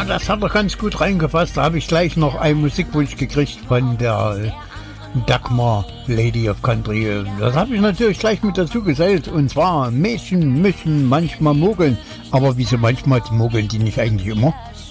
das hat er ganz gut reingefasst. Da habe ich gleich noch einen Musikwunsch gekriegt von der Dagmar, Lady of Country. Das habe ich natürlich gleich mit dazu gesellt. Und zwar, Mädchen müssen manchmal mogeln. Aber wieso manchmal mogeln die nicht eigentlich immer?